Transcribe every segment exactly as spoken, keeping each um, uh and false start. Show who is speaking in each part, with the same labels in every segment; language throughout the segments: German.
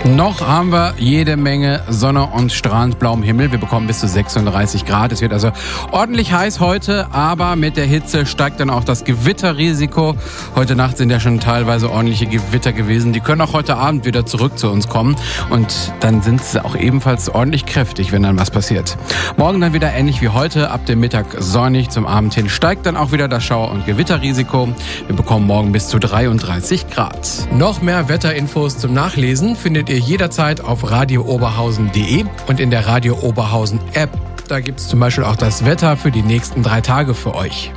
Speaker 1: Noch haben wir jede Menge Sonne und strahlend blauem Himmel. Wir bekommen bis zu sechsunddreißig Grad. Es wird also ordentlich heiß heute, aber mit der Hitze steigt dann auch das Gewitterrisiko. Heute Nacht sind ja schon teilweise ordentliche Gewitter gewesen. Die können auch heute Abend wieder zurück zu uns kommen und dann sind sie auch ebenfalls ordentlich kräftig, wenn dann was passiert. Morgen dann wieder ähnlich wie heute, ab dem Mittag sonnig, zum Abend hin steigt dann auch wieder das Schauer- und Gewitterrisiko. Wir bekommen morgen bis zu dreiunddreißig Grad.
Speaker 2: Noch mehr Wetterinfos zum Nachlesen findet ihr jederzeit auf radio oberhausen punkt de und in der Radio Oberhausen App. Da gibt es zum Beispiel auch das Wetter für die nächsten drei Tage für euch.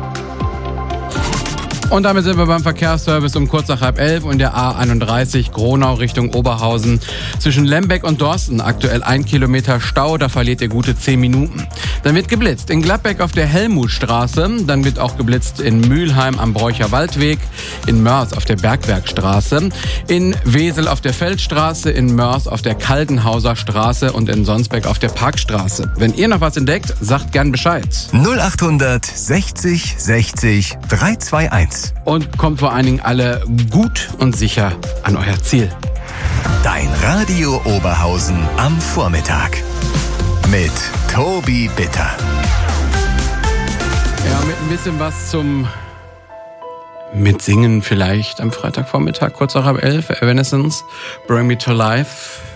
Speaker 1: Und damit sind wir beim Verkehrsservice um kurz nach halb elf und der A einunddreißig Gronau Richtung Oberhausen. Zwischen Lembeck und Dorsten aktuell ein Kilometer Stau, da verliert ihr gute zehn Minuten. Dann wird geblitzt in Gladbeck auf der Helmutstraße, dann wird auch geblitzt in Mülheim am Bräucher Waldweg, in Mörs auf der Bergwerkstraße, in Wesel auf der Feldstraße, in Mörs auf der Kaldenhauser Straße und in Sonsbeck auf der Parkstraße. Wenn ihr noch was entdeckt, sagt gern Bescheid.
Speaker 3: null achthundert sechzig sechzig dreihunderteinundzwanzig.
Speaker 1: Und kommt vor allen Dingen alle gut und sicher an euer Ziel.
Speaker 3: Dein Radio Oberhausen am Vormittag. Mit Tobi Bitter.
Speaker 1: Ja, mit ein bisschen was zum Mitsingen vielleicht am Freitagvormittag, kurz nach halb elf. Evanescence, Bring Me to Life.